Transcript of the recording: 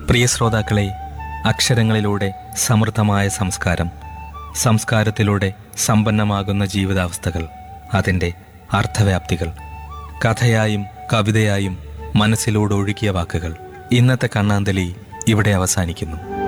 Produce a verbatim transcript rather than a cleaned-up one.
പ്രിയ ശ്രോതാക്കളെ, അക്ഷരങ്ങളിലൂടെ സമൃദ്ധമായ സംസ്കാരം, സംസ്കാരത്തിലൂടെ സമ്പന്നമാകുന്ന ജീവിതാവസ്ഥകൾ, അതിൻ്റെ അർത്ഥവ്യാപ്തികൾ, കഥയായും കവിതയായും മനസ്സിലൂടെ ഒഴുകിയ വാക്കുകൾ. ഇന്നത്തെ കണ്ണാന്തലി ഇവിടെ അവസാനിക്കുന്നു.